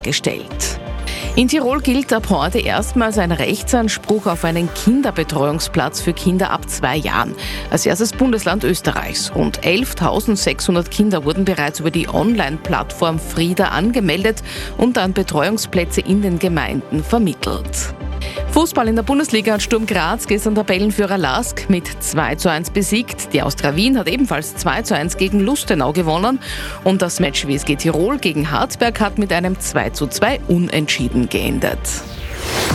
gestellt. In Tirol gilt ab heute erstmals ein Rechtsanspruch auf einen Kinderbetreuungsplatz für Kinder ab 2 Jahren. Als erstes Bundesland Österreichs. Rund 11.600 Kinder wurden bereits über die Online-Plattform Frida angemeldet und an Betreuungsplätze in den Gemeinden vermittelt. Fußball in der Bundesliga hat Sturm Graz gestern Tabellenführer LASK mit 2:1 besiegt. Die Austria Wien hat ebenfalls 2:1 gegen Lustenau gewonnen. Und das Match WSG Tirol gegen Harzberg hat mit einem 2:2 Unentschieden geendet.